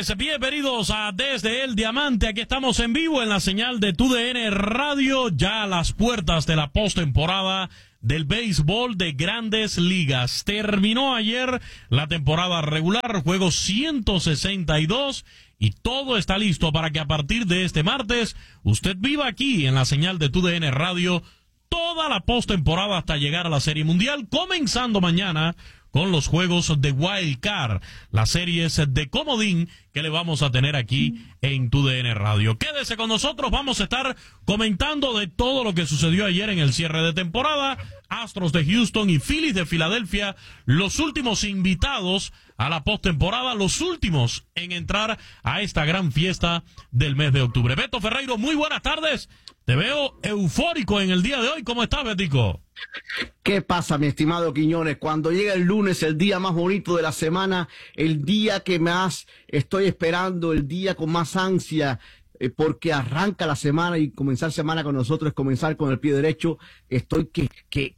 Señores, bienvenidos a Desde el Diamante. Aquí estamos en vivo en la señal de TUDN Radio, ya a las puertas de la postemporada del béisbol de Grandes Ligas. Terminó ayer la temporada regular, juego 162, y todo está listo para que a partir de este martes usted viva aquí en la señal de TUDN Radio toda la postemporada hasta llegar a la Serie Mundial, comenzando mañana con los juegos de Wild Card, las series de comodín que le vamos a tener aquí en TUDN Radio. Quédese con nosotros, vamos a estar comentando de todo lo que sucedió ayer en el cierre de temporada. Astros de Houston y Phillies de Filadelfia, los últimos invitados a la postemporada, los últimos en entrar a esta gran fiesta del mes de octubre. Beto Ferreiro, muy buenas tardes. Te veo eufórico en el día de hoy. ¿Cómo estás, Betico? ¿Qué pasa, mi estimado Quiñones? Cuando llega el lunes, el día más bonito de la semana, el día que más estoy esperando, el día con más ansia, porque arranca la semana y comenzar semana con nosotros es comenzar con el pie derecho. Estoy que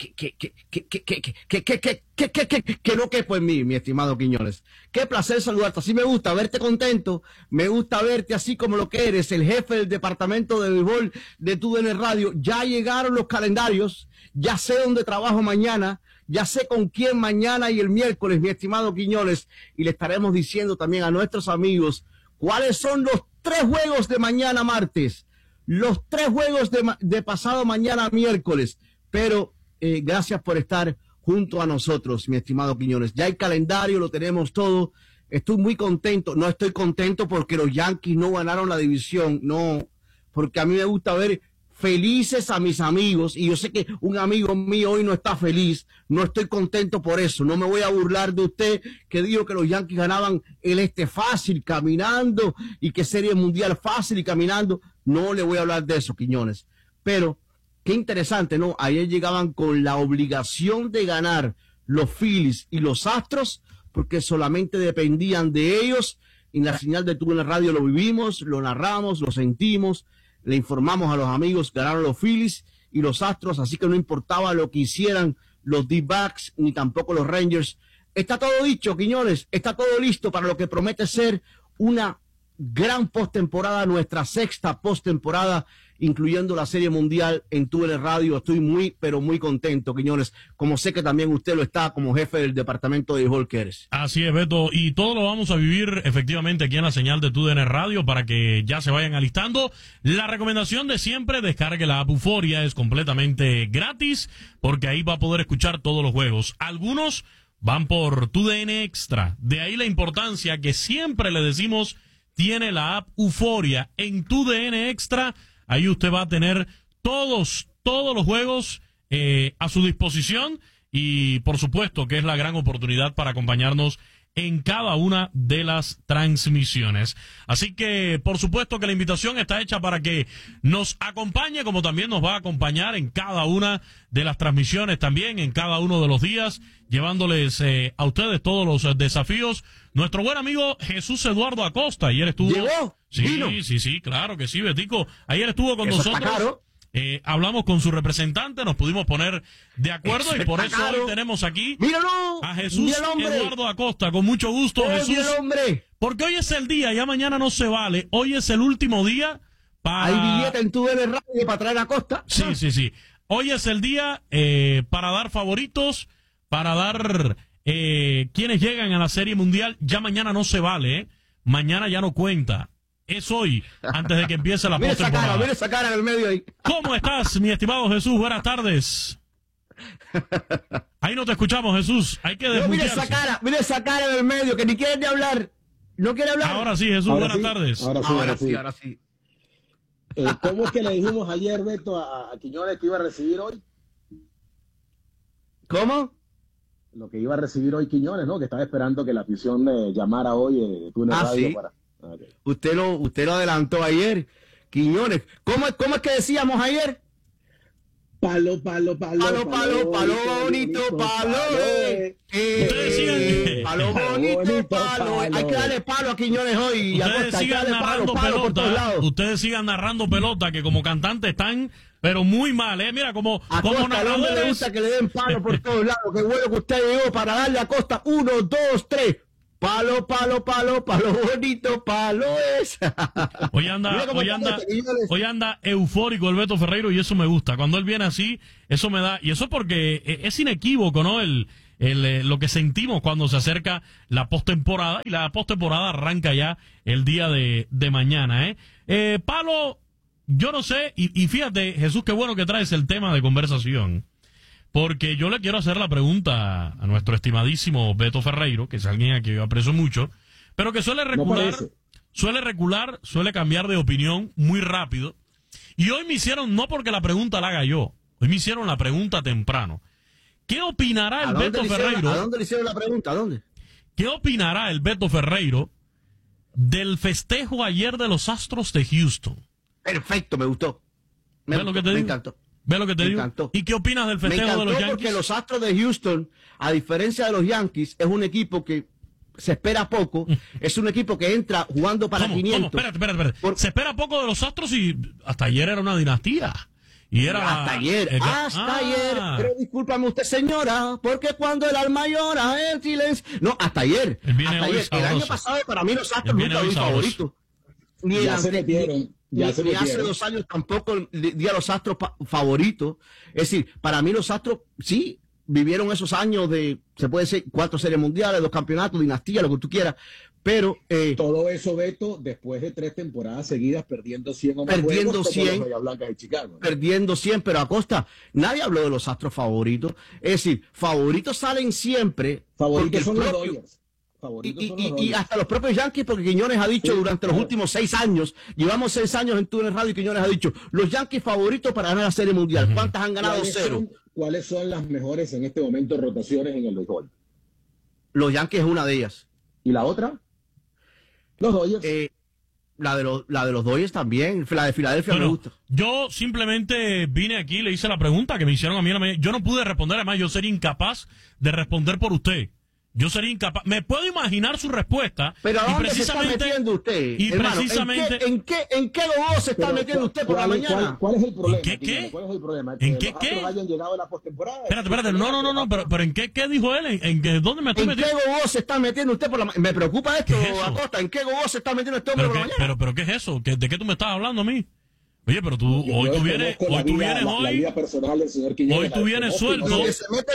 no quepo en mí, mi estimado Quiñones. Qué placer saludarte. Así me gusta verte contento, me gusta verte así como lo que eres, el jefe del departamento de béisbol de TUDN Radio. Ya llegaron los calendarios, ya sé dónde trabajo mañana, ya sé con quién mañana y el miércoles, mi estimado Quiñones, y le estaremos diciendo también a nuestros amigos cuáles son los 3 juegos de mañana martes, los 3 juegos de pasado mañana miércoles. Pero gracias por estar junto a nosotros, mi estimado Quiñones. Ya el calendario lo tenemos todo. Estoy muy contento. No estoy contento porque los Yankees no ganaron la división. No, porque a mí me gusta ver felices a mis amigos, y yo sé que un amigo mío hoy no está feliz. No estoy contento por eso. No me voy a burlar de usted que dijo que los Yankees ganaban el este fácil caminando y que Serie Mundial fácil y caminando. No le voy a hablar de eso, Quiñones. Pero qué interesante, ¿no? Ayer llegaban con la obligación de ganar los Phillies y los Astros porque solamente dependían de ellos. Y en la señal de TUDN Radio lo vivimos, lo narramos, lo sentimos. Le informamos a los amigos, ganaron los Phillies y los Astros, así que no importaba lo que hicieran los D-backs ni tampoco los Rangers. Está todo dicho, Quiñones, está todo listo para lo que promete ser una gran postemporada, nuestra 6ª postemporada, incluyendo la Serie Mundial en TUDN Radio. Estoy muy, pero muy contento, Quiñones, como sé que también usted lo está como jefe del departamento de béisbol que eres. Así es, Beto, y todo lo vamos a vivir efectivamente aquí en la señal de TUDN Radio para que ya se vayan alistando. La recomendación de siempre, descargue la app Euforia, es completamente gratis, porque ahí va a poder escuchar todos los juegos. Algunos van por TUDN Extra, de ahí la importancia que siempre le decimos tiene la app Euforia. En TUDN Extra, ahí usted va a tener todos los juegos a su disposición, y por supuesto que es la gran oportunidad para acompañarnos en cada una de las transmisiones. Así que por supuesto que la invitación está hecha para que nos acompañe, como también nos va a acompañar en cada una de las transmisiones, también en cada uno de los días, llevándoles a ustedes todos los desafíos. Nuestro buen amigo Jesús Eduardo Acosta, ayer estuvo... ¿Llegó? Sí, claro que sí, Betico. Ayer estuvo con Eso nosotros. está caro. Hablamos con su representante, nos pudimos poner de acuerdo, y por eso hoy tenemos aquí a Jesús Eduardo Acosta. Con mucho gusto, Jesús. Porque hoy es el día, ya mañana no se vale. Hoy es el último día para... Hay billete en TUDN Radio para traer a Acosta. Sí. Hoy es el día para dar favoritos, para dar quienes llegan a la Serie Mundial. Ya mañana no se vale, ¿eh? Mañana ya no cuenta. Es hoy, antes de que empiece la postemporada. Mira esa cara en el medio ahí. ¿Cómo estás, mi estimado Jesús? Buenas tardes. Ahí no te escuchamos, Jesús. Hay que desmutearse. Mira esa cara en el medio, que ni quiere ni hablar. ¿No quiere hablar? Ahora sí, Jesús, buenas tardes. Ahora sí. ¿Cómo es que le dijimos ayer, Beto, a Quiñones que iba a recibir hoy? ¿Cómo? Lo que iba a recibir hoy Quiñones, ¿no? Que estaba esperando que la afición le llamara hoy TUDN Radio ¿sí? para... Okay. Usted lo adelantó ayer, Quiñones. ¿Cómo es que decíamos ayer? Palo bonito, palo bonito, palo. Hay que darle palo a Quiñones hoy. Ustedes sigan narrando pelota. Ustedes sigan narrando pelota, que como cantantes están, pero muy mal, Mira, como narradores. Le gusta que le den palo por todos lados. Qué bueno que usted llegó para darle a Costa 1, 2, 3. Palo, palo, palo, palo bonito, palo es. Hoy anda eufórico el Beto Ferreiro y eso me gusta. Cuando él viene así, eso me da, y eso porque es inequívoco, ¿no? Lo que sentimos cuando se acerca la postemporada, y la postemporada arranca ya el día de mañana, Palo, yo no sé, y fíjate, Jesús, qué bueno que traes el tema de conversación. Porque yo le quiero hacer la pregunta a nuestro estimadísimo Beto Ferreiro, que es alguien a quien yo aprecio mucho, pero que suele recular, suele cambiar de opinión muy rápido. Y hoy me hicieron, no porque la pregunta la haga yo, hoy me hicieron la pregunta temprano. ¿Qué opinará el Beto Ferreiro? ¿A dónde le hicieron la pregunta? ¿A dónde? ¿Qué opinará el Beto Ferreiro del festejo ayer de los Astros de Houston? Perfecto, me gustó. Me encantó. ¿Ves lo que te digo? Encantó. ¿Y qué opinas del festejo de los Yankees? Porque los Astros de Houston, a diferencia de los Yankees, es un equipo que se espera poco. Es un equipo que entra jugando para 500. Espérate. Se espera poco de los Astros y hasta ayer era una dinastía. Y era hasta ayer. Pero discúlpame usted, señora, porque cuando el alma llora, el silencio. No, hasta ayer. El año pasado, para mí, los Astros nunca fueron favoritos. Ni hace 2 años tampoco di a los Astros favoritos. Es decir, para mí los Astros sí vivieron esos años de, se puede decir, 4 series mundiales, 2 campeonatos, dinastía, lo que tú quieras. Pero todo eso, Beto, después de 3 temporadas seguidas perdiendo 100 o más juegos, como los Medias Blancas de Chicago. Perdiendo 100, pero Acosta, nadie habló de los Astros favoritos. Es decir, favoritos salen siempre. Favoritos son los Dodgers. Y hasta los propios Yankees, porque Quiñones ha dicho durante los últimos 6 años, llevamos 6 años en TUDN Radio y Quiñones ha dicho, los Yankees favoritos para ganar la Serie Mundial. ¿Cuántas han ganado? 0. ¿Cuáles son las mejores en este momento rotaciones en el béisbol? Los Yankees es una de ellas. ¿Y la otra? Los Dodgers. La de los Dodgers también, la de Filadelfia me gusta. Yo simplemente vine aquí, le hice la pregunta que me hicieron a mí. Yo no pude responder, además yo sería incapaz de responder por usted. Yo sería incapaz. Me puedo imaginar su respuesta. Pero ¿a dónde se está metiendo usted? Y hermano, precisamente. ¿En qué lobo se está metiendo usted por la mañana? ¿Cuál es el problema? ¿En qué? ¿Cuál es el problema? ¿En qué? Hayan llegado a la postemporada. Espérate. No. Pero ¿en qué dijo él? ¿Dónde me estoy metiendo? ¿En qué lobo se está metiendo usted por la mañana? Me preocupa esto, Acosta. ¿En qué lobo se está metiendo este hombre por la mañana? Pero ¿qué es eso? ¿De qué tú me estás hablando a mí? Oye, pero tú vienes suelto. Donde se meten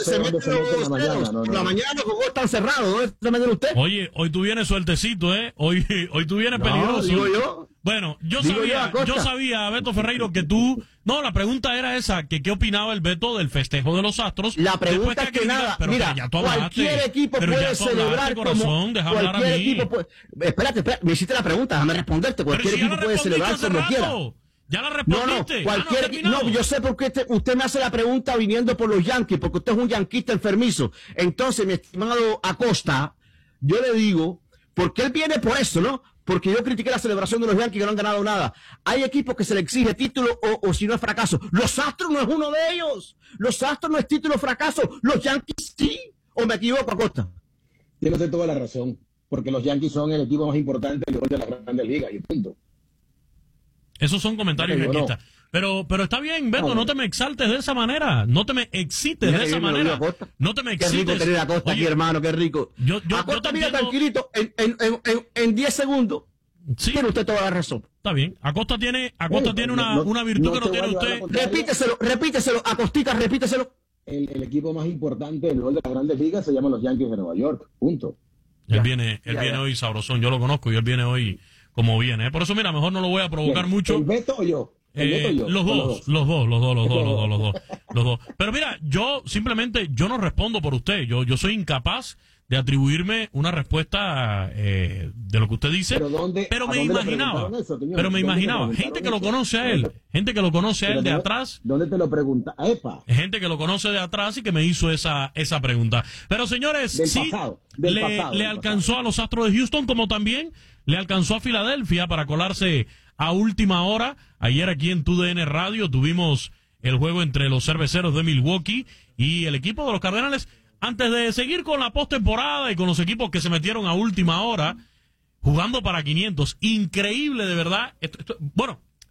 la mañana los juegos están cerrados. ¿Dónde se meten usted? Oye, hoy tú vienes sueltecito, Hoy tú vienes peligroso. Digo yo. Bueno, yo sabía, Beto Ferreiro, que tú... No, la pregunta era esa, que qué opinaba el Beto del festejo de los Astros. La pregunta es que nada, mira, cualquier equipo puede celebrar como... Cualquier equipo puede... Espérate, me hiciste la pregunta, déjame responderte. Cualquier equipo puede celebrar como quiera. Ya la respondiste. Yo sé por qué usted me hace la pregunta viniendo por los Yankees, porque usted es un yanquista enfermizo. Entonces, mi estimado Acosta, yo le digo, porque él viene por eso, ¿no? Porque yo critiqué la celebración de los Yankees que no han ganado nada. Hay equipos que se le exige título o si no es fracaso. Los Astros no es uno de ellos. Los Astros no es título o fracaso. Los Yankees sí. ¿O me equivoco, Acosta? Tiene usted toda la razón, porque los Yankees son el equipo más importante de las grandes ligas y punto. Esos son comentarios yanquistas. Pero está bien, Beto, no te me exaltes de esa manera. No te me excites de esa manera. No te me excites. Qué rico tener a Acosta aquí, hermano, qué rico. Acosta, mira, tranquilito, en 10 segundos. Sí. Tiene usted toda la razón. Está bien. Acosta tiene una virtud que no tiene usted. Repíteselo, Acostica, repíteselo. El equipo más importante del gol de las grandes ligas se llama los Yankees de Nueva York. Punto. Él viene hoy sabrosón. Yo lo conozco y él viene hoy como viene. Por eso, mira, mejor no lo voy a provocar mucho. ¿El Beto o yo? Los dos. Pero mira, yo no respondo por usted. Yo soy incapaz de atribuirme una respuesta de lo que usted dice. Pero me imaginaba. Gente que lo conoce a él. Gente que lo conoce a él de atrás. ¿Dónde te lo pregunta? ¡Epa! Gente que lo conoce de atrás y que me hizo esa pregunta. Pero señores, le alcanzó a los Astros de Houston, como también le alcanzó a Filadelfia para colarse a última hora. Ayer aquí en TUDN Radio tuvimos el juego entre los Cerveceros de Milwaukee y el equipo de los Cardenales. Antes de seguir con la postemporada y con los equipos que se metieron a última hora, jugando para 500. Increíble, de verdad. Bueno,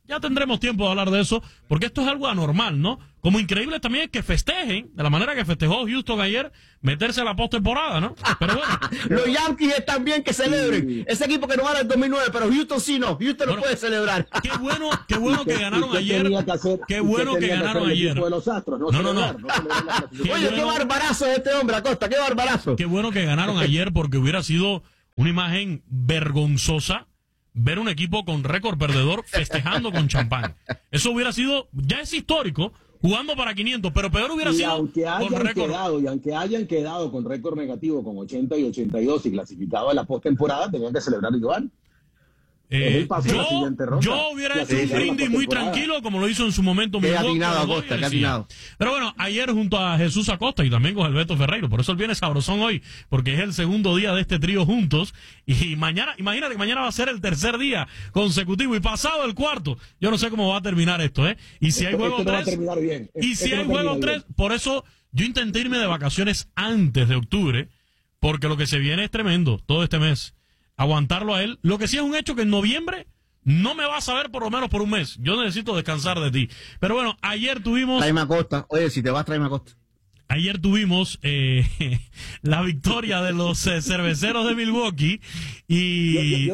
ya tendremos tiempo de hablar de eso, porque esto es algo anormal, ¿no? Como increíble también es que festejen, de la manera que festejó Houston ayer, meterse a la postemporada, ¿no? Pero bueno. Los Yankees están bien que celebren. Sí. Ese equipo que no gana el 2009, pero Houston sí no. Houston no puede celebrar. Qué bueno que ganaron ayer. Qué bueno que ganaron ayer. De los Astros, No. celebrar la clasificación. Oye, qué barbarazo es este hombre, Acosta, qué barbarazo. Qué bueno que ganaron ayer, porque hubiera sido una imagen vergonzosa ver un equipo con récord perdedor festejando con champán. Eso hubiera sido, ya es histórico, jugando para 500, pero peor hubiera sido aunque con récord. aunque hayan quedado con récord negativo, con 80 y 82 y clasificado a la postemporada, tenían que celebrar igual. Es el paso a la siguiente ronda. Yo hubiera hecho un Clasificar a la brindis muy postemporada. tranquilo, como lo hizo en su momento Qué Milwaukee, atinado, los dos, Acosta, y qué decía. atinado. Pero bueno, ayer junto a Jesús Acosta y también con Alberto Ferreiro, por eso él viene sabrosón hoy, porque es el segundo día de este trío juntos, y mañana, imagínate que mañana va a ser el tercer día consecutivo y pasado el cuarto. Yo no sé cómo va a terminar esto, ¿eh? Y si hay juego no va a 3, terminar bien. y si hay juego 3, por eso yo intenté irme de vacaciones antes de octubre, porque lo que se viene es tremendo todo este mes. Aguantarlo a él. Lo que sí es un hecho que en noviembre no me vas a ver por lo menos por un mes. Yo necesito descansar de ti. Pero bueno, ayer tuvimos... Tráeme a Acosta. Oye, si te vas, tráeme a Acosta. Ayer tuvimos la victoria de los cerveceros de Milwaukee y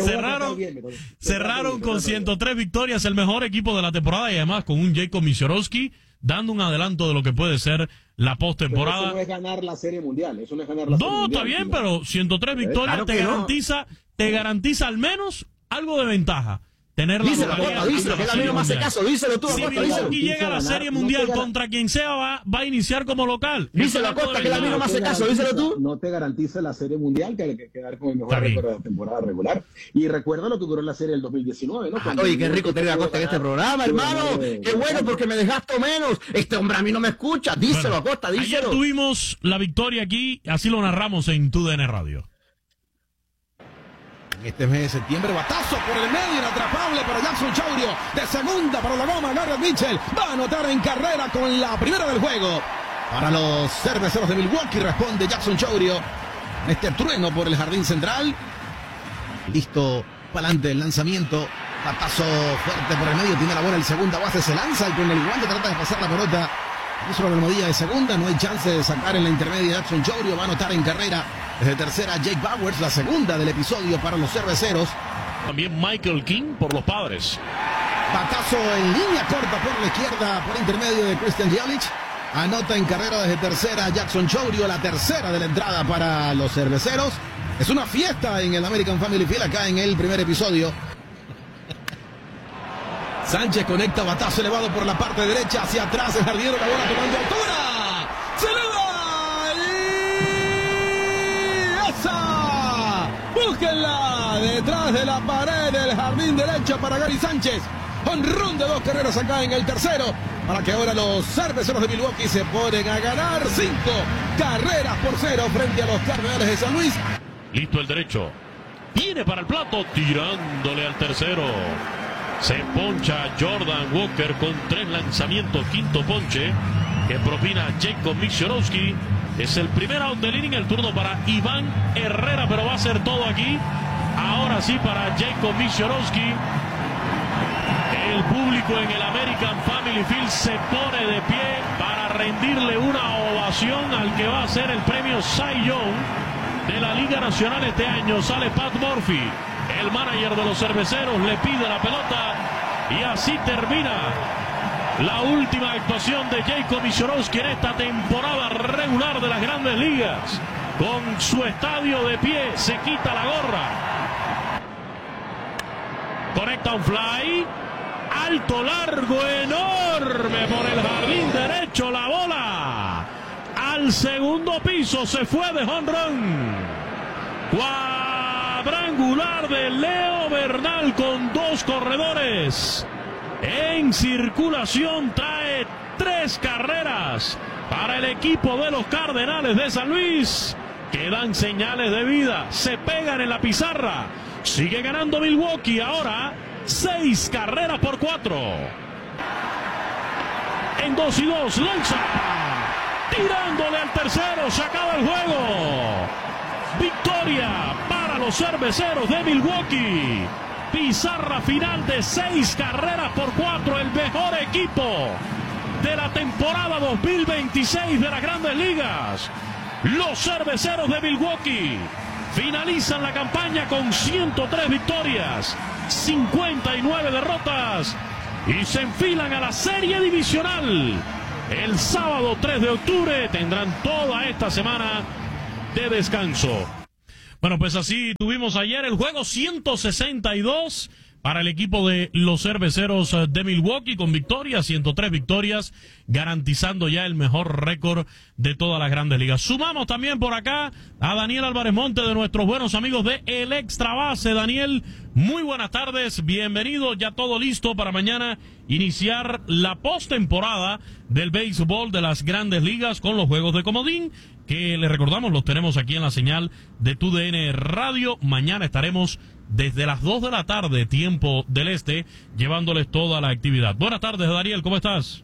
cerraron con 103 victorias, el mejor equipo de la temporada y además con un Jacob Misiorowski dando un adelanto de lo que puede ser la postemporada. Eso no es ganar la Serie Mundial, eso no es ganar la Serie No, Mundial. está bien, pero 103 victorias claro que te garantiza al menos algo de ventaja. Tener la Díselo, localidad Acosta, díselo, en que la es la Serie misma hace Mundial. caso. Díselo tú, Si Acosta, díselo. Milwaukee llega a la Serie Mundial contra quien sea, va a iniciar como local. Díselo, Eso es Acosta, algo de que la misma ventaja. hace caso. Díselo tú. No te garantiza la Serie Mundial que hay que quedar con el mejor Está bien. récord de la temporada regular. Y recuerda lo que duró la Serie del 2019, ¿no? Cuando Oye, qué rico tener a Acosta en este programa, hermano. Qué bueno, porque me desgasto menos. Este hombre a mí no me escucha. Díselo, Bueno, Acosta, ayer díselo. tuvimos la victoria aquí, así lo narramos en TUDN Radio. Este mes de septiembre, batazo por el medio, inatrapable para Jackson Chourio, de segunda para la goma, Garrett Mitchell, va a anotar en carrera con la primera del juego. Para los cerveceros de Milwaukee responde Jackson Chourio, este trueno por el jardín central, listo para adelante el lanzamiento, batazo fuerte por el medio, tiene la bola el segunda base, se lanza y con el guante trata de pasar la pelota. Hizo la almohadilla de segunda, no hay chance de sacar en la intermedia. Jackson Chourio va a anotar en carrera desde tercera Jake Bauers, la segunda del episodio para los cerveceros. También Michael King por los Padres. Batazo en línea corta por la izquierda, por intermedio de Christian Yelich. Anota en carrera desde tercera Jackson Chourio, la tercera de la entrada para los cerveceros. Es una fiesta en el American Family Field acá en el primer episodio. Sánchez conecta, batazo elevado por la parte derecha, hacia atrás el jardinero, la bola tomando altura. ¡Se eleva! ¡Y esa! ¡Búsquenla! Detrás de la pared del jardín derecho para Gary Sánchez. Honrón de 2 carreras acá en el tercero, para que ahora los cerveceros de Milwaukee se ponen a ganar 5 carreras por 0 frente a los Cardenales de San Luis. Listo el derecho. Viene para el plato, tirándole al tercero. Se poncha Jordan Walker con 3 lanzamientos, quinto ponche que propina Jacob Misiorowski. Es el primer out del inning, el turno para Iván Herrera, pero va a ser todo aquí. Ahora sí para Jacob Misiorowski. El público en el American Family Field se pone de pie para rendirle una ovación al que va a ser el premio Cy Young de la Liga Nacional este año. Sale Pat Murphy, el manager de los cerveceros, le pide la pelota y así termina la última actuación de Jacob Misiorowski en esta temporada regular de las Grandes Ligas. Con su estadio de pie se quita la gorra. Conecta un fly. Alto, largo, enorme por el jardín derecho. La bola al segundo piso, se fue de jonrón. Cuadrangular de Leo Bernal con 2 corredores en circulación. Trae 3 carreras para el equipo de los Cardenales de San Luis, que dan señales de vida, se pegan en la pizarra. Sigue ganando Milwaukee ahora 6 carreras por 4. En 2-2, lanza. Tirándole al tercero, se acaba el juego. Victoria para los cerveceros de Milwaukee. pizarra final de 6 carreras por 4, el mejor equipo de la temporada 2026 de las Grandes Ligas. Los Cerveceros de Milwaukee finalizan la campaña con 103 victorias, 59 derrotas y se enfilan a la serie divisional. El sábado 3 de octubre tendrán toda esta semana de descanso. Bueno, pues así tuvimos ayer el juego 162 para el equipo de los Cerveceros de Milwaukee, con victorias, 103 victorias, garantizando ya el mejor récord de todas las Grandes Ligas. Sumamos también por acá a Daniel Álvarez Monte, de nuestros buenos amigos de El Extra Base. Daniel, muy buenas tardes, bienvenido, ya todo listo para mañana iniciar la postemporada del béisbol de las Grandes Ligas con los juegos de comodín, que les recordamos los tenemos aquí en la señal de TUDN Radio. Mañana estaremos desde las 2 de la tarde, tiempo del este, llevándoles toda la actividad. Buenas tardes, Daniel, ¿cómo estás?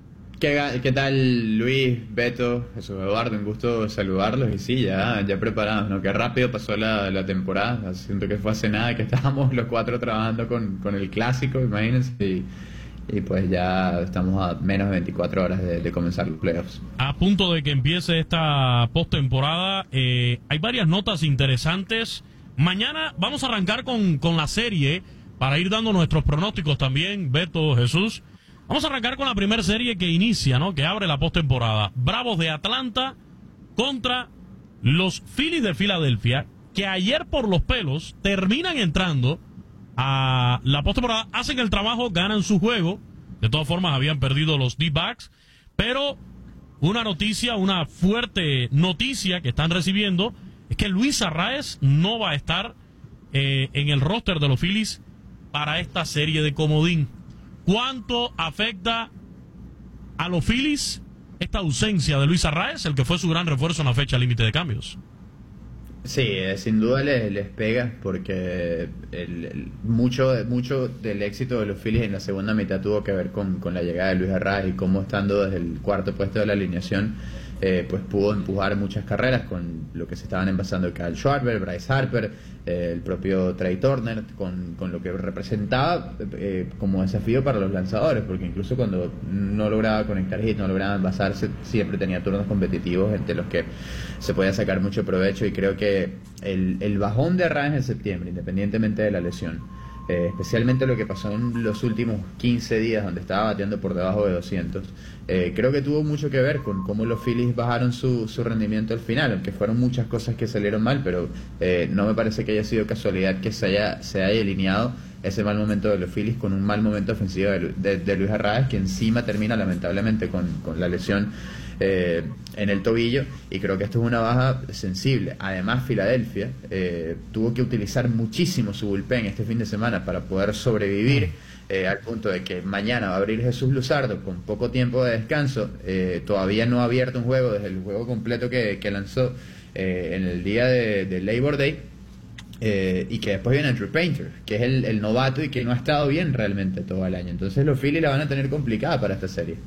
¿Qué tal, Luis, Beto, Jesús Eduardo? Un gusto saludarlos. Y sí, ya preparados, ¿no? Qué rápido pasó la temporada. Siento que fue hace nada que estábamos los 4 trabajando con el clásico, imagínense. Y pues ya estamos a menos de 24 horas de comenzar los playoffs. A punto de que empiece esta postemporada, hay varias notas interesantes. Mañana vamos a arrancar con la serie para ir dando nuestros pronósticos también, Beto, Jesús. Vamos a arrancar con la primera serie que inicia, ¿no? Que abre la postemporada. Bravos de Atlanta contra los Phillies de Filadelfia, que ayer por los pelos terminan entrando a la postemporada, hacen el trabajo, ganan su juego. De todas formas habían perdido los D-backs, pero una fuerte noticia que están recibiendo es que Luis Arraez no va a estar en el roster de los Phillies para esta serie de comodín. ¿Cuánto afecta a los Phillies esta ausencia de Luis Arraez, el que fue su gran refuerzo en la fecha límite de cambios? Sí, sin duda les pega, porque mucho del éxito de los Phillies en la segunda mitad tuvo que ver con la llegada de Luis Arraez y cómo, estando desde el cuarto puesto de la alineación, pues pudo empujar muchas carreras con lo que se estaban envasando Kyle Schwarber, Bryce Harper, el propio Trey Turner, con lo que representaba como desafío para los lanzadores, porque incluso cuando no lograba conectar hits, no lograba envasarse, siempre tenía turnos competitivos entre los que se podía sacar mucho provecho. Y creo que el bajón de Arraez en septiembre, independientemente de la lesión, especialmente lo que pasó en los últimos 15 días, donde estaba bateando por debajo de 200, creo que tuvo mucho que ver con cómo los Phillies bajaron su rendimiento al final, aunque fueron muchas cosas que salieron mal, pero no me parece que haya sido casualidad que se haya alineado ese mal momento de los Phillies con un mal momento ofensivo de Luis Arraez, que encima termina lamentablemente con la lesión en el tobillo, y creo que esto es una baja sensible. Además, Filadelfia tuvo que utilizar muchísimo su bullpen este fin de semana para poder sobrevivir, al punto de que mañana va a abrir Jesús Luzardo con poco tiempo de descanso. Todavía no ha abierto un juego desde el juego completo que lanzó en el día de Labor Day, y que después viene Andrew Painter, que es el novato y que no ha estado bien realmente todo el año. Entonces los Phillies la van a tener complicada para esta serie.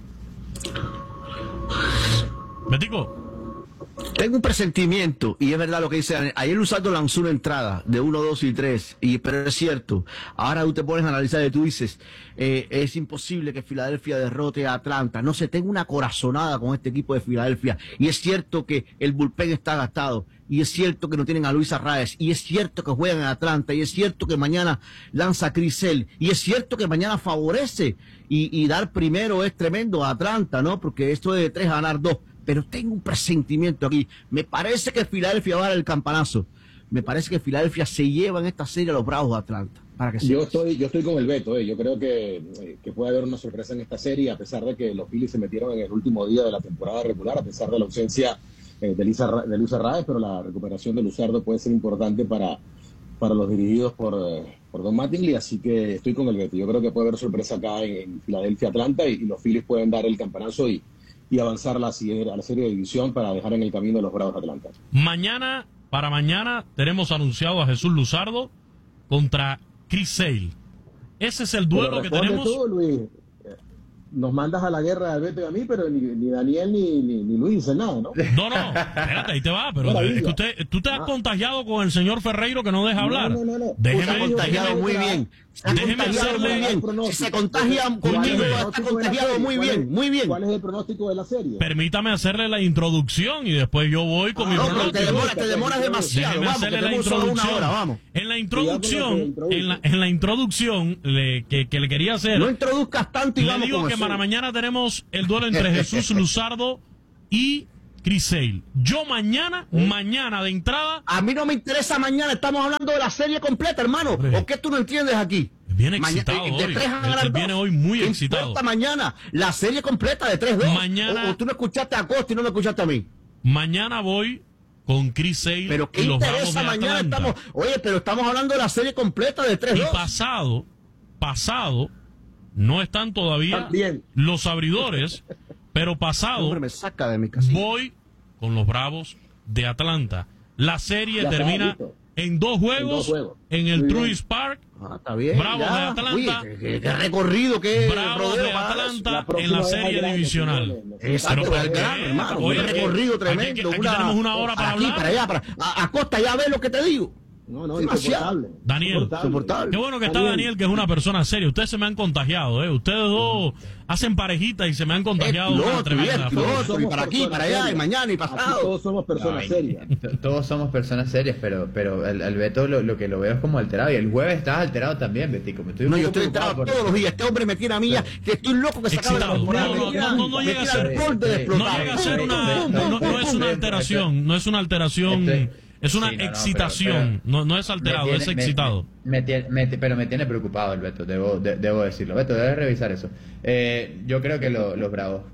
Betico, tengo un presentimiento, y es verdad lo que dice Daniel. Ayer Luzardo lanzó una entrada de 1, 2 y 3, pero es cierto. Ahora tú te pones a analizar y tú dices, es imposible que Filadelfia derrote a Atlanta. No sé, tengo una corazonada con este equipo de Filadelfia, y es cierto que el bullpen está gastado, y es cierto que no tienen a Luis Arraez, y es cierto que juegan en Atlanta, y es cierto que mañana lanza Chris Sale, y es cierto que mañana favorece, y dar primero es tremendo a Atlanta, ¿no? Porque esto de 3 a ganar 2. Pero tengo un presentimiento aquí. Me parece que Filadelfia va a dar el campanazo. Me parece que Filadelfia se lleva en esta serie a los Bravos de Atlanta. Yo estoy con el Beto. Yo creo que puede haber una sorpresa en esta serie, a pesar de que los Phillies se metieron en el último día de la temporada regular, a pesar de la ausencia de Luis Arraez, pero la recuperación de Luzardo puede ser importante para los dirigidos por Don Mattingly. Así que estoy con el Beto. Yo creo que puede haber sorpresa acá en Filadelfia, Atlanta, y los Phillies pueden dar el campanazo y avanzar a la serie de división para dejar en el camino a los Bravos de Atlanta. Para mañana tenemos anunciado a Jesús Luzardo contra Chris Sale. Ese es el duelo que tenemos. Tú, Luis. nos mandas a la guerra al Beto y a mí, pero ni Daniel ni Luis dicen nada, ¿no? No, espérate, ahí te va, pero es que tú te has contagiado con el señor Ferreiro que no deja hablar. No. Se ha contagiado muy bien. Déjeme hacerle... Si se contagia conmigo, está contagiado muy bien, muy bien. ¿Cuál es el pronóstico de la serie? Permítame hacerle la introducción y después yo voy con mi pronóstico. Te demoras demasiado. Déjeme hacerle la introducción. En la introducción que le quería hacer... No introduzcas tanto y le vamos digo con que eso. para mañana tenemos el duelo entre Jesús Luzardo y Chris Sale. Yo mañana de entrada... A mí no me interesa mañana, estamos hablando de la serie completa, hermano. ¿O qué tú no entiendes aquí? Viene excitado hoy. Él viene hoy muy excitado. Mañana, la serie completa de 3-2. Mañana... O tú no escuchaste a Costa y no me escuchaste a mí. Mañana voy con Chris Sale pero ¿qué y los Bravos interesa de mañana? Atlanta. Pero estamos hablando de la serie completa de 3-2. Y pasado, no están todavía También. los abridores, pero pasado, Hombre, me saca de mi casilla. voy con los Bravos de Atlanta. La serie Ya está, termina listo. en dos juegos en el Muy bien. Truist Park. Está bien. Bravos ya. de Atlanta. Oye, qué recorrido, qué Bravos rodeo de para eso. Atlanta La en próxima la vez serie hay grandes, divisional. señores. Exacto, Pero el ¿por gran, qué? hermano. Oye, Un recorrido aquí tremendo. tenemos una hora para aquí, hablar. para allá, a Costa, ya ves lo que te digo. No, demasiado. insoportable. Daniel, Insoportable. qué bueno que está Daniel, que es una persona seria. Ustedes se me han contagiado, ¿eh? Ustedes dos hacen parejitas y se me han contagiado una tremenda forma. Y para aquí, para allá, y mañana, y Aquí pasado. todos somos personas serias. Todos somos personas serias, pero el Beto lo que lo veo es como alterado. Y el jueves estás alterado también, Betico. No, yo estoy entrado todos los días. Este hombre me tiene a mí ya, que estoy loco que se acabe la Excitado. temporada. No llega a ser... No No llega a ser una... No es una alteración. No es una alteración... Es una excitación. No es alterado, es excitado. Pero me tiene preocupado el Beto, debo decirlo. Beto, debes revisar eso. Yo creo que los Bravos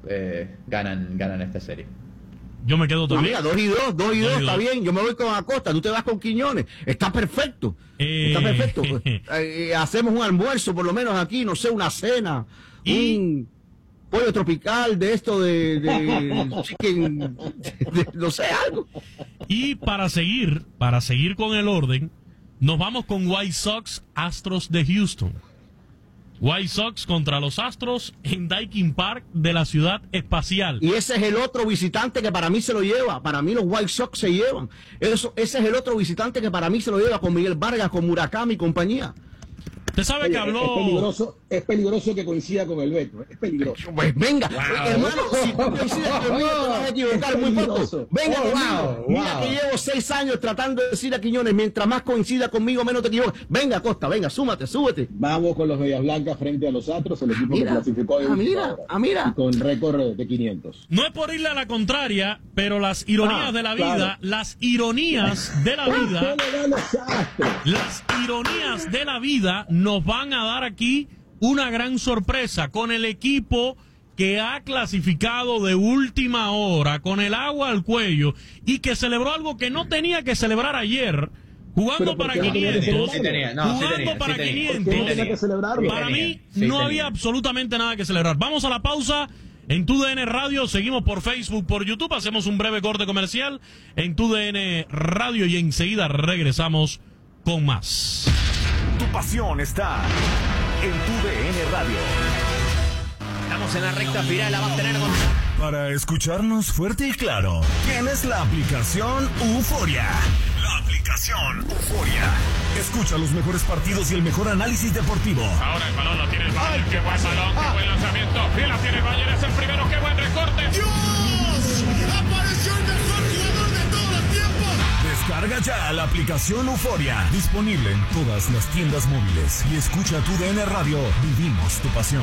ganan esta serie. Yo me quedo también. Mira, 2-2, está bien. Yo me voy con Acosta, tú te vas con Quiñones. Está perfecto. Está perfecto. Hacemos un almuerzo, por lo menos aquí, no sé, una cena. Un pollo tropical de esto de chicken, no sé, algo. Y para seguir con el orden, nos vamos con White Sox Astros de Houston. White Sox contra los Astros en Daikin Park de la Ciudad Espacial. Y ese es el otro visitante que para mí se lo lleva. Para mí los White Sox se llevan. Ese es el otro visitante que para mí se lo lleva con Miguel Vargas, con Murakami y compañía. Usted sabe que habló... Es peligroso que coincida con el Beto. Es peligroso. Pues venga, hermano, si tú coincides conmigo te vas a equivocar muy poco. Venga conmigo. Mira que llevo 6 años tratando de decir a Quiñones, mientras más coincida conmigo, menos te equivocas. Venga, Costa, venga, súbete. Vamos con los Medias Blancas frente a los Astros, el equipo que clasificó de mira. con récord de 500. No es por irle a la contraria, pero las ironías de la vida, claro. las ironías de la vida, las ironías de la vida nos van a dar aquí una gran sorpresa con el equipo que ha clasificado de última hora, con el agua al cuello y que celebró algo que no tenía que celebrar ayer, jugando para 500. Jugando para 500. Para mí no había absolutamente nada que celebrar. Vamos a la pausa. En TUDN Radio, seguimos por Facebook, por YouTube, hacemos un breve corte comercial en TUDN Radio y enseguida regresamos con más. Tu pasión está en TUDN Radio. Estamos en la recta final, la va a tener con... Para escucharnos fuerte y claro, tienes la aplicación Euforia. La aplicación Euforia. Escucha los mejores partidos y el mejor análisis deportivo. Ahora el balón lo tiene el Bayern. Qué buen balón, qué buen lanzamiento. Y la tiene el Bayern, es el primero. Qué buen recorte. ¡Dios! ¡Apareció el mejor jugador de todos los tiempos! Descarga ya la aplicación Euforia. Disponible en todas las tiendas móviles. Y escucha TUDN Radio. Vivimos tu pasión.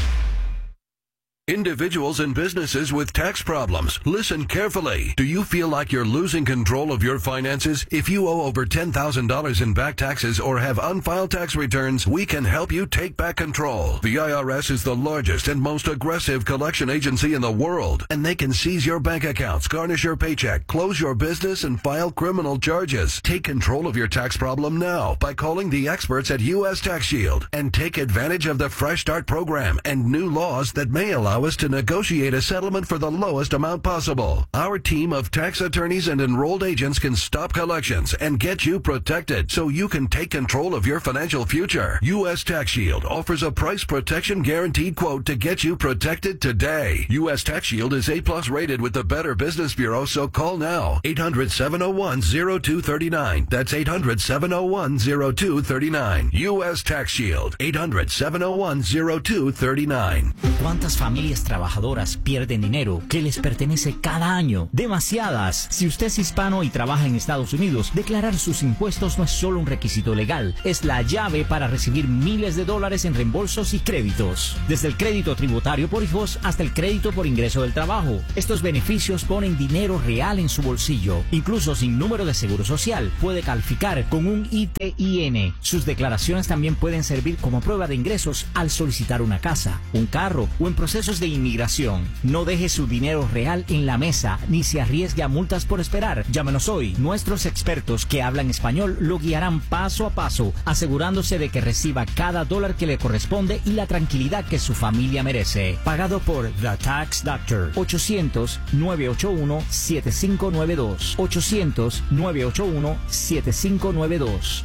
Individuals and businesses with tax problems, listen carefully. Do you feel like you're losing control of your finances? If you owe over $10,000 in back taxes or have unfiled tax returns, we can help you take back control. The IRS is the largest and most aggressive collection agency in the world, and they can seize your bank accounts, garnish your paycheck, close your business, and file criminal charges. Take control of your tax problem now by calling the experts at U.S. Tax Shield and take advantage of the Fresh Start program and new laws that may allow allow us to negotiate a settlement for the lowest amount possible. Our team of tax attorneys and enrolled agents can stop collections and get you protected so you can take control of your financial future. U.S. Tax Shield offers a price protection guaranteed quote to get you protected today. U.S. Tax Shield is A+ rated with the Better Business Bureau, so call now. 800-701-0239. That's 800-701-0239. U.S. Tax Shield. 800-701-0239. ¿Cuántas familias trabajadoras pierden dinero que les pertenece cada año? Demasiadas. Si usted es hispano y trabaja en Estados Unidos, declarar sus impuestos no es solo un requisito legal, es la llave para recibir miles de dólares en reembolsos y créditos. Desde el crédito tributario por hijos hasta el crédito por ingreso del trabajo. Estos beneficios ponen dinero real en su bolsillo. Incluso sin número de seguro social, puede calificar con un ITIN. Sus declaraciones también pueden servir como prueba de ingresos al solicitar una casa, un carro o en procesos de inmigración. No deje su dinero real en la mesa ni se arriesgue a multas por esperar. Llámenos hoy. Nuestros expertos que hablan español lo guiarán paso a paso, asegurándose de que reciba cada dólar que le corresponde y la tranquilidad que su familia merece. Pagado por The Tax Doctor. 800-981-7592. 800-981-7592.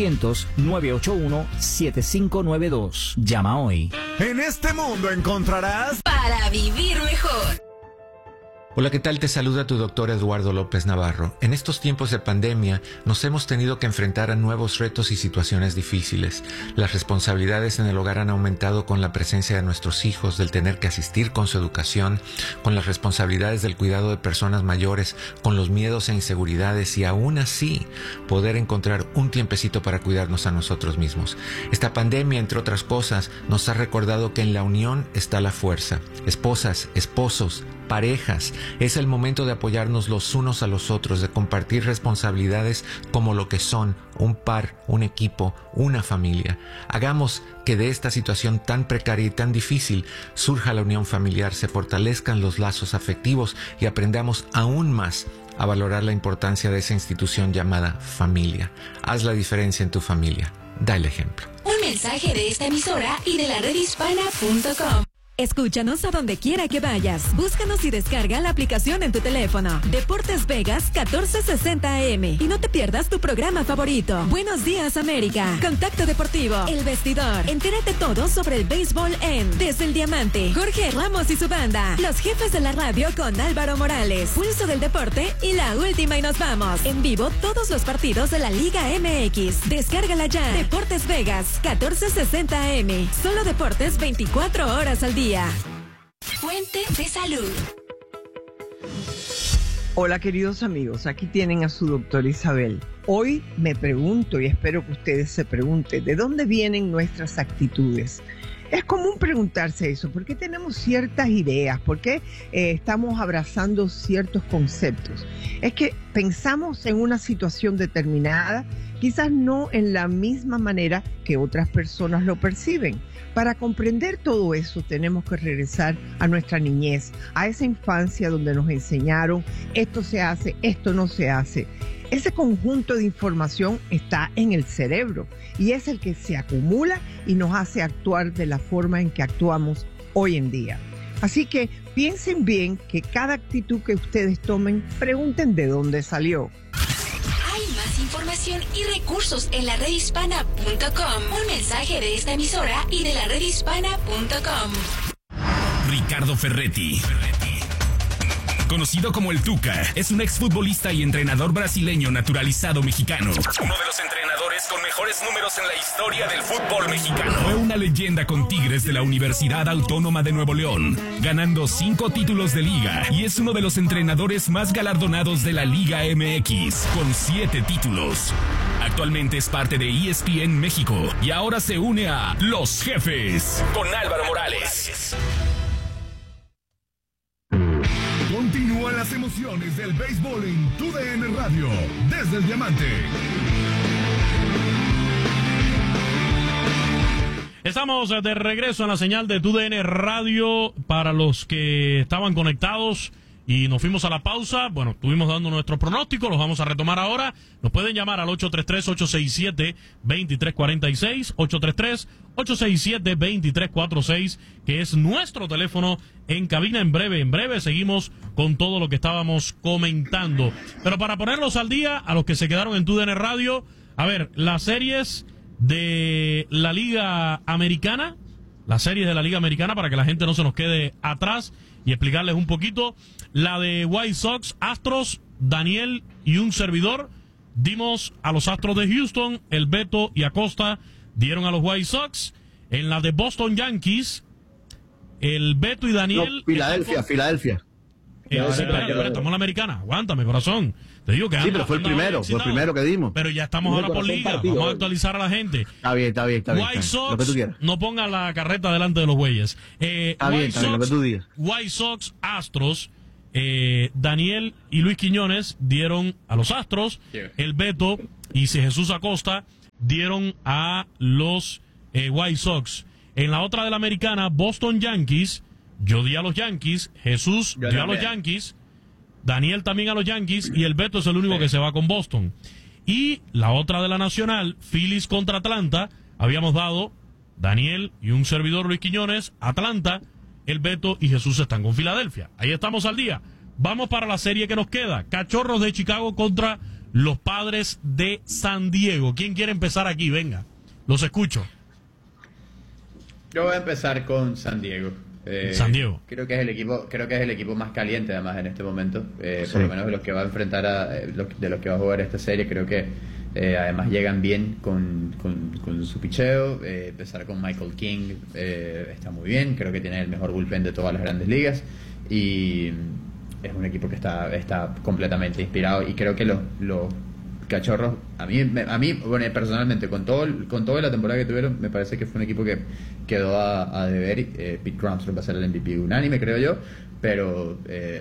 800-981-7592. Llama hoy. En este mundo encontrarás para vivir mejor. Hola, ¿qué tal? Te saluda tu doctor Eduardo López Navarro. En estos tiempos de pandemia nos hemos tenido que enfrentar a nuevos retos y situaciones difíciles. Las responsabilidades en el hogar han aumentado con la presencia de nuestros hijos, del tener que asistir con su educación, con las responsabilidades del cuidado de personas mayores, con los miedos e inseguridades y aún así poder encontrar un tiempecito para cuidarnos a nosotros mismos. Esta pandemia, entre otras cosas, nos ha recordado que en la unión está la fuerza. Esposas, esposos, parejas, es el momento de apoyarnos los unos a los otros, de compartir responsabilidades como lo que son, un par, un equipo, una familia. Hagamos que de esta situación tan precaria y tan difícil surja la unión familiar, se fortalezcan los lazos afectivos y aprendamos aún más a valorar la importancia de esa institución llamada familia. Haz la diferencia en tu familia. Da el ejemplo. Un mensaje de esta emisora y de la redhispana.com. Escúchanos a donde quiera que vayas. Búscanos y descarga la aplicación en tu teléfono. Deportes Vegas 1460 AM. Y no te pierdas tu programa favorito. Buenos Días América. Contacto Deportivo. El Vestidor. Entérate todo sobre el béisbol en Desde el Diamante. Jorge Ramos y su banda. Los Jefes de la Radio con Álvaro Morales. Pulso del Deporte y La Última y Nos Vamos. En vivo todos los partidos de la Liga MX. Descárgala ya. Deportes Vegas 1460 AM. Solo deportes 24 horas al día. Fuente de salud. Hola queridos amigos, aquí tienen a su doctora Isabel. Hoy me pregunto y espero que ustedes se pregunten, ¿de dónde vienen nuestras actitudes? Es común preguntarse eso, ¿por qué tenemos ciertas ideas? ¿Por qué estamos abrazando ciertos conceptos? Es que pensamos en una situación determinada, quizás no en la misma manera que otras personas lo perciben. Para comprender todo eso tenemos que regresar a nuestra niñez, a esa infancia donde nos enseñaron esto se hace, esto no se hace. Ese conjunto de información está en el cerebro y es el que se acumula y nos hace actuar de la forma en que actuamos hoy en día. Así que piensen bien que cada actitud que ustedes tomen, pregunten de dónde salió. Hay más información y recursos en la redhispana.com. Un mensaje de esta emisora y de la redhispana.com. Ricardo Ferretti. Conocido como el Tuca, es un exfutbolista y entrenador brasileño naturalizado mexicano. Uno de los entrenadores con mejores números en la historia del fútbol mexicano. Fue una leyenda con Tigres de la Universidad Autónoma de Nuevo León, ganando 5 títulos de liga y es uno de los entrenadores más galardonados de la Liga MX, con 7 títulos. Actualmente es parte de ESPN México y ahora se une a Los Jefes con Álvaro Morales. Continúan las emociones del béisbol en TUDN Radio, desde el Diamante. Estamos de regreso en la señal de TUDN Radio. Para los que estaban conectados y nos fuimos a la pausa. Bueno, estuvimos dando nuestros pronósticos, los vamos a retomar ahora. Nos pueden llamar al 833-867-2346, 833-867-2346, que es nuestro teléfono en cabina. En breve seguimos con todo lo que estábamos comentando. Pero para ponerlos al día, a los que se quedaron en TUDN Radio, a ver, las series de la Liga Americana, para que la gente no se nos quede atrás y explicarles un poquito. La de White Sox, Astros, Daniel y un servidor dimos a los Astros de Houston, el Beto y Acosta dieron a los White Sox. En la de Boston Yankees, el Beto y Daniel... No, Filadelfia. Espera, estamos en la Americana, aguántame, corazón. Te digo que pero fue el primero que dimos. Pero ya estamos ahora por liga, vamos a actualizar a la gente. Está bien. White Sox, no ponga la carreta delante de los güeyes. Está bien, lo que tú digas. White Sox, Astros, Daniel y Luis Quiñones dieron a los Astros, el Beto y Jesús Acosta dieron a los White Sox. En la otra de la Americana, Boston Yankees, yo di a los Yankees, Jesús dio a los Yankees, Daniel también a los Yankees y el Beto es el único que se va con Boston. Y la otra de la Nacional, Phillies contra Atlanta, habíamos dado Daniel y un servidor Luis Quiñones, Atlanta, el Beto y Jesús están con Filadelfia. Ahí estamos al día. Vamos para la serie que nos queda. Cachorros de Chicago contra los Padres de San Diego. ¿Quién quiere empezar aquí? Venga, los escucho. Yo voy a empezar con San Diego. San Diego. Creo que es el equipo más caliente además en este momento, por lo menos de los que va a enfrentar de los que va a jugar esta serie. Creo que además llegan bien con su picheo. Empezar con Michael King está muy bien. Creo que tiene el mejor bullpen de todas las grandes ligas y es un equipo que está completamente inspirado, y creo que los Cachorros, a mí bueno, personalmente, con toda la temporada que tuvieron, me parece que fue un equipo que quedó a deber. Pete Crompton va a ser el MVP unánime, creo yo, pero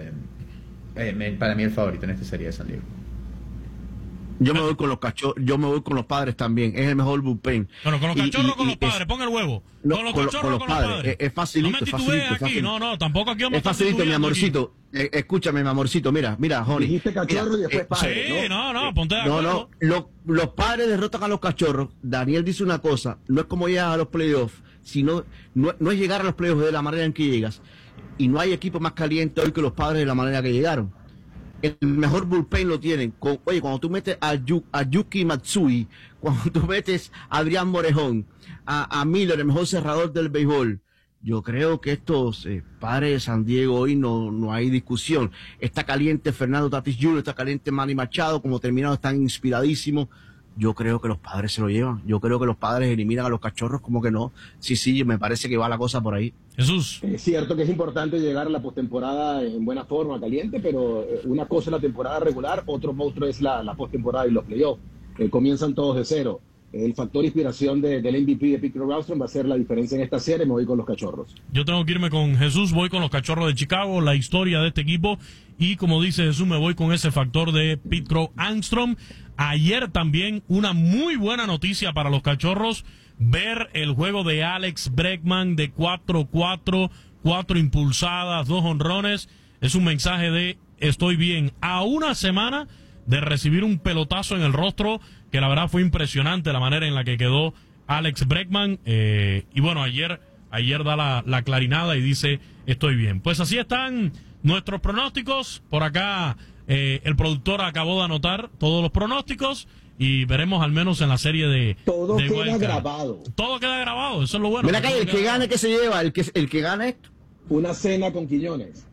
para mí el favorito en esta serie es San Diego. Yo me voy con los Cachorros, yo me voy con los Padres también, es el mejor bullpen. Bueno, con los Cachorros o con los Padres, ponga el huevo. No, con los Cachorros o con los Padres. Es facilito, no me titubees aquí, no, tampoco aquí vamos a estar facilito, mi amorcito. Escúchame, mi amorcito, mira, Johnny. Dijiste Cachorros y después Padres. Sí, no, ponte de acuerdo. Los Padres derrotan a los Cachorros. Daniel dice una cosa, no es como llegar a los playoffs, sino no es llegar a los playoffs de la manera en que llegas. Y no hay equipo más caliente hoy que los Padres de la manera que llegaron. El mejor bullpen lo tienen. Cuando tú metes a Yuki Matsui, cuando tú metes a Adrián Morejón, a Miller, el mejor cerrador del béisbol, yo creo que estos Padres de San Diego hoy no hay discusión. Está caliente Fernando Tatis Jr., está caliente Manny Machado, como terminaron están inspiradísimos. Yo creo que los Padres se lo llevan. Yo creo que los Padres eliminan a los Cachorros, como que no. Sí, me parece que va la cosa por ahí. Jesús. Es cierto que es importante llegar a la postemporada en buena forma, caliente, pero una cosa es la temporada regular, otro monstruo es la postemporada y los playoffs. Comienzan todos de cero. El factor inspiración del MVP de Pete Crompton va a ser la diferencia en esta serie. Me voy con los Cachorros. Yo tengo que irme con Jesús, voy con los Cachorros de Chicago, la historia de este equipo, y como dice Jesús, me voy con ese factor de Pete Crompton. Ayer también una muy buena noticia para los Cachorros, ver el juego de Alex Bregman de 4-4, 4 impulsadas, 2 honrones. Es un mensaje de estoy bien, a una semana de recibir un pelotazo en el rostro, que la verdad fue impresionante la manera en la que quedó Alex Bregman. Y bueno, ayer da la clarinada y dice estoy bien. Pues así están nuestros pronósticos. Por acá el productor acabó de anotar todos los pronósticos y veremos al menos en la serie de todo de queda grabado. Todo queda grabado, eso es lo bueno. Mira acá, el que gane, ¿qué se lleva? El que gane esto. Una cena con Quiñones.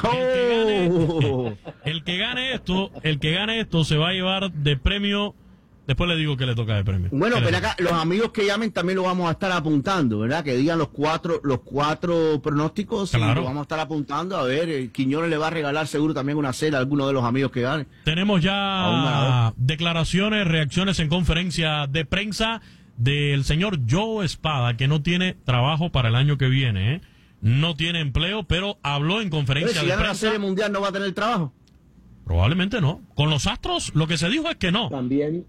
El que gane esto se va a llevar de premio. Después le digo que le toca de premio. Bueno, pero acá los amigos que llamen también lo vamos a estar apuntando, ¿verdad? Que digan los cuatro pronósticos. Claro. Y lo vamos a estar apuntando. A ver, Quiñones le va a regalar seguro también una cena a alguno de los amigos que ganen. Tenemos ya declaraciones, reacciones en conferencia de prensa del señor Joe Espada, que no tiene trabajo para el año que viene, No tiene empleo, pero habló en conferencia de prensa. Si gana la Serie Mundial, ¿no va a tener trabajo? Probablemente no. Con los Astros, lo que se dijo es que no. También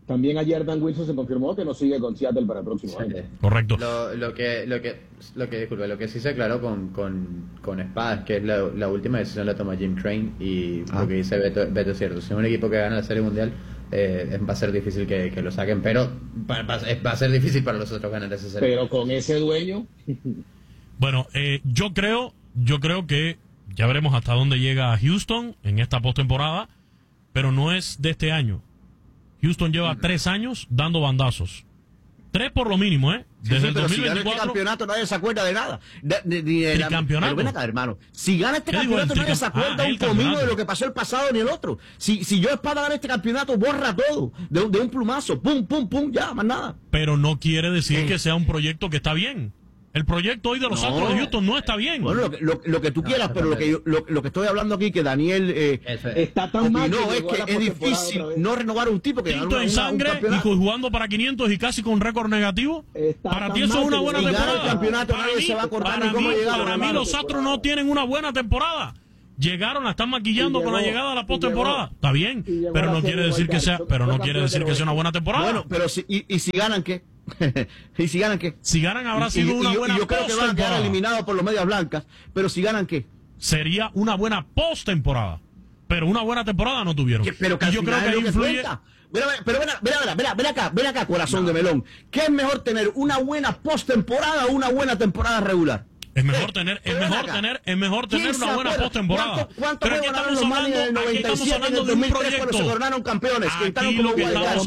También ayer Dan Wilson se confirmó que no sigue con Seattle para el próximo año. Correcto. Lo que sí se aclaró con Espadas, que es la última decisión la toma Jim Crane, y lo que dice Beto es cierto. Si es un equipo que gana la Serie Mundial, va a ser difícil que lo saquen, pero va a ser difícil para los otros ganar esa serie. Pero con ese dueño... Bueno, yo creo que ya veremos hasta dónde llega Houston en esta postemporada, pero no es de este año. Houston lleva 3 años dando bandazos. 3 por lo mínimo, ¿eh? Desde el 2024. Si gana este campeonato nadie se acuerda de nada. ¿Tricampeonato? Ven acá, hermano. Si gana este campeonato nadie se acuerda un comino de lo que pasó el pasado ni el otro. Si yo Espada gana este campeonato, borra todo. De un plumazo. Pum, pum, pum, ya, más nada. Pero no quiere decir que sea un proyecto que está bien. El proyecto hoy de los Astros de Houston no está bien. Bueno, lo que tú quieras, pero lo que estoy hablando aquí, que Daniel está tan mal. No, es que es difícil no renovar un tipo que tinto en sangre y jugando para 500 y casi con récord negativo. Para ti eso es una buena temporada. Para mí los Astros no tienen una buena temporada. Llegaron, la están maquillando con la llegada a la postemporada. Está bien, pero no quiere decir que sea una buena temporada. Bueno, pero si ganan, ¿qué? ¿Y si ganan qué? Si ganan habrá sido una buena postemporada. Yo creo que van a quedar eliminados por los Medias Blancas, pero si ganan ¿qué? Sería una buena postemporada, pero una buena temporada no tuvieron. Pero yo creo que ahí influye. Pero ven acá, corazón de melón. ¿Qué es mejor tener, una buena postemporada o una buena temporada regular? Es mejor tener una buena postemporada. Pero aquí estamos hablando de un proyecto. Se coronaron campeones. Aquí lo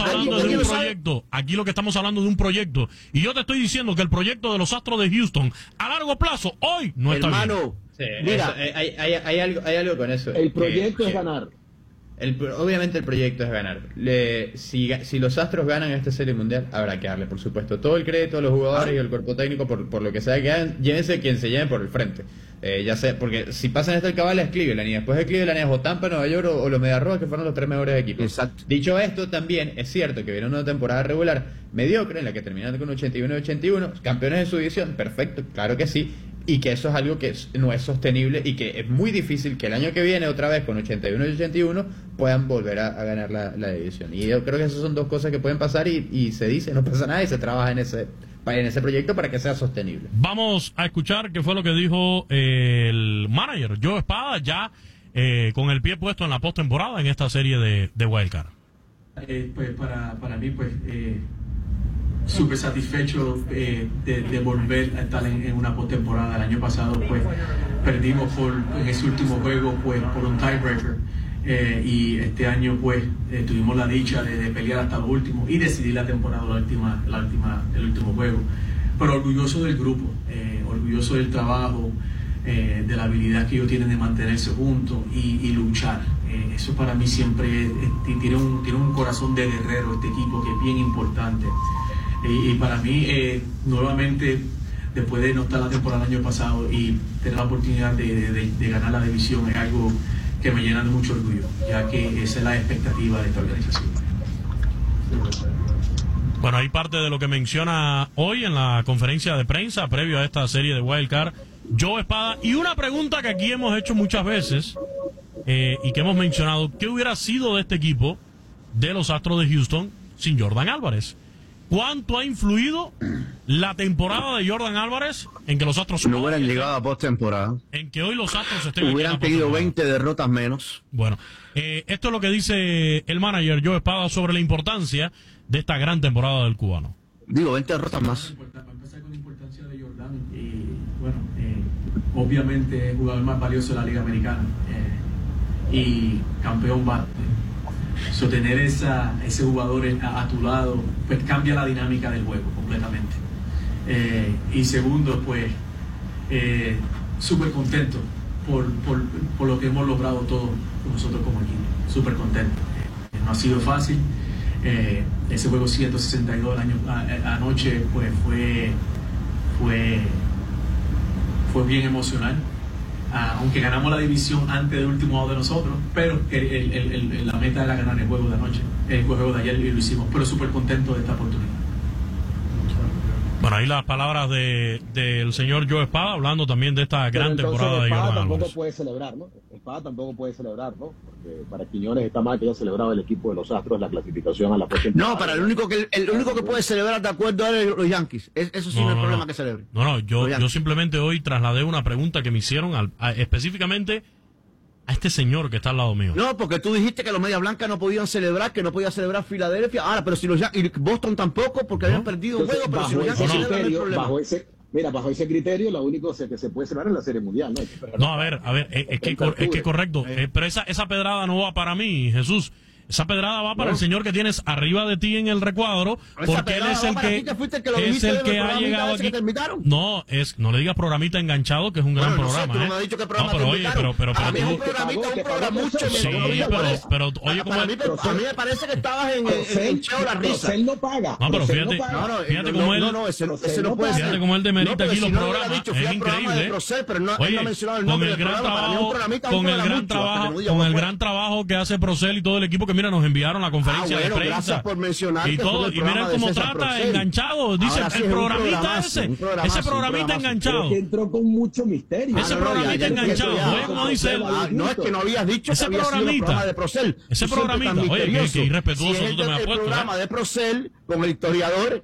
que estamos hablando de un proyecto. Y yo te estoy diciendo que el proyecto de los Astros de Houston a largo plazo hoy no está bien. Sí, mira, hay algo con eso. El proyecto es ganar. Obviamente el proyecto es ganar. Si los Astros ganan esta Serie Mundial, habrá que darle, por supuesto, todo el crédito a los jugadores y al cuerpo técnico por lo que sea que hagan. Llévense quien se lleve por el frente. Ya sé, porque si pasan hasta el cabal es Cleveland, y después de Cleveland es o Tampa, Nueva York o los Mediarrojas, que fueron los 3 mejores equipos. Exacto. Dicho esto, también es cierto que viene una temporada regular mediocre en la que terminaron con 81 y 81, campeones de su división, perfecto, claro que sí. Y que eso es algo que no es sostenible y que es muy difícil que el año que viene, otra vez con 81 y 81, puedan volver a ganar la división. Y yo creo que esas son dos cosas que pueden pasar y se dice, no pasa nada y se trabaja en ese proyecto para que sea sostenible. Vamos a escuchar qué fue lo que dijo el manager Joe Espada, ya con el pie puesto en la postemporada en esta serie de Wild Card. Pues para mí, pues... súper satisfecho de volver a estar en una postemporada. El año pasado pues perdimos en ese último juego pues por un tiebreaker y este año pues tuvimos la dicha de pelear hasta lo último y decidir la temporada, el último juego. Pero orgulloso del grupo, orgulloso del trabajo, de la habilidad que ellos tienen de mantenerse juntos y luchar. Eso para mí siempre tiene un corazón de guerrero este equipo, que es bien importante. Y para mí, nuevamente, después de no estar la temporada del año pasado y tener la oportunidad de ganar la división, es algo que me llena de mucho orgullo, ya que esa es la expectativa de esta organización. Bueno, hay parte de lo que menciona hoy en la conferencia de prensa previo a esta serie de Wild Card Joe Espada, y una pregunta que aquí hemos hecho muchas veces y que hemos mencionado: ¿qué hubiera sido de este equipo de los Astros de Houston sin Jordan Álvarez? ¿Cuánto ha influido la temporada de Jordan Álvarez en que los Astros no hubieran llegado a postemporada? En que hoy los Astros estén hubieran tenido 20 derrotas menos. Bueno, esto es lo que dice el manager Joe Espada sobre la importancia de esta gran temporada del cubano. Digo, 20 derrotas más. Para empezar con la importancia de Jordan, obviamente es el jugador más valioso de la Liga Americana y campeón bate. Tener ese jugador a tu lado pues cambia la dinámica del juego completamente. Y segundo, pues súper contento por lo que hemos logrado todos nosotros como equipo. Súper contento. No ha sido fácil. Ese juego 162 anoche pues fue bien emocional. Aunque ganamos la división antes del último out de nosotros, pero la meta era ganar el juego de anoche, el juego de ayer, y lo hicimos, pero súper contento de esta oportunidad. Bueno, ahí las palabras del señor Joe Espada, hablando también de esta gran temporada de Jordan tampoco Álvarez. puede celebrar, ¿no? Espada tampoco puede celebrar, ¿no? Porque para Quiñones está mal que haya celebrado el equipo de los Astros la clasificación a la postemporada. No, para el único que puede celebrar de acuerdo a él, los Yankees. Eso sí no hay problema que celebre. No, yo simplemente hoy trasladé una pregunta que me hicieron específicamente a este señor que está al lado mío. No, porque tú dijiste que los Medias Blancas no podían celebrar, que no podía celebrar Filadelfia. Ahora, pero si los Yankees, y Boston tampoco, porque habían perdido un juego, pero si los Yankees celebran, no hay problema. Bajo ese criterio, lo único que se puede celebrar es la Serie Mundial, ¿no? No, a ver, es que correcto. Pero esa pedrada no va para mí, Jesús. Esa pedrada va para el señor que tienes arriba de ti en el recuadro, porque él es el que ha llegado aquí. No le digas programita enganchado, que es un gran programa. No has dicho que programa pero oye, pero a mí es un programa mucho. Sí, pero oye, como a mí me parece que estabas en Cheo la risa. Él no paga. No, pero fíjate cómo él. Ese no puede ser. Fíjate cómo él demerita aquí los programas. Es increíble. Oye, con el gran trabajo que hace Procel y todo el equipo que mira, nos enviaron la conferencia de prensa. Gracias por mencionar y todo, y miren cómo trata enganchado. Dice el programita ese programita enganchado. Que entró con mucho misterio. Ese programita enganchado. Oye, como dice él. No es que no habías dicho ese programita de Procel. Ese programita. Oye, que irrespetuoso tú te me has puesto. El programa de Procel con el historiador